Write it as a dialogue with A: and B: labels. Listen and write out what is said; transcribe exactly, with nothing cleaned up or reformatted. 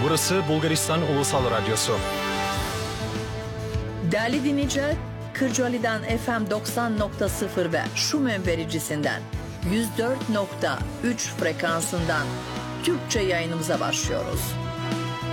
A: Burası Bulgaristan Ulusal Radyosu.
B: Değerli dinleyiciler, Kırcaali'den F M doksan nokta sıfır ve Şumen vericisinden yüz dört nokta üç frekansından Türkçe yayınımıza başlıyoruz.